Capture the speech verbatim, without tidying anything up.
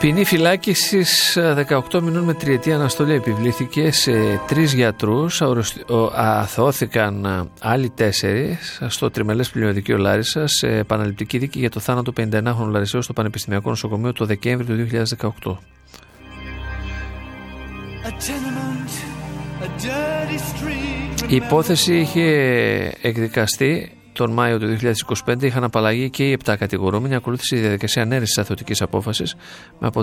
Ποινή φυλάκισης δεκαοκτώ μηνών με τριετή αναστολή επιβλήθηκε σε τρεις γιατρούς. Αθωώθηκαν άλλοι τέσσερις στο τριμελές πλημμυριωδικείο Λάρισσας σε επαναληπτική δίκη για το θάνατο πενηνταενάχρονου Λαρισαίου στο Πανεπιστημιακό Νοσοκομείο το Δεκέμβρη του δύο χιλιάδες δεκαοκτώ. Η υπόθεση είχε εκδικαστεί τον Μάιο του δύο χιλιάδες είκοσι πέντε. Είχαν απαλλαγεί και οι επτά κατηγορούμενοι. Ακολούθησε η διαδικασία ανέρεσης αθωτικής απόφασης με αποτέλεσμα